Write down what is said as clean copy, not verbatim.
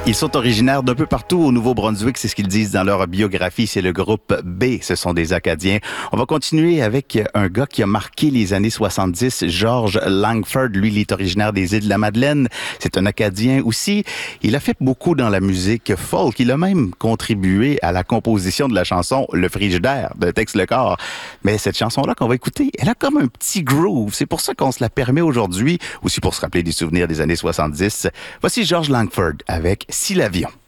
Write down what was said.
Ils sont originaires d'un peu partout au Nouveau-Brunswick, c'est ce qu'ils disent dans leur biographie. C'est le groupe B, ce sont des Acadiens. On va continuer avec un gars qui a marqué les années 70, George Langford. Lui, il est originaire des îles de la Madeleine. C'est un Acadien aussi. Il a fait beaucoup dans la musique folk. Il a même contribué à la composition de la chanson Le Frigidaire de Tex Lecor. Mais cette chanson-là qu'on va écouter, elle a comme un petit groove. C'est pour ça qu'on se la permet aujourd'hui, aussi pour se rappeler des souvenirs des années 70. Voici George Langford avec Si l'avion.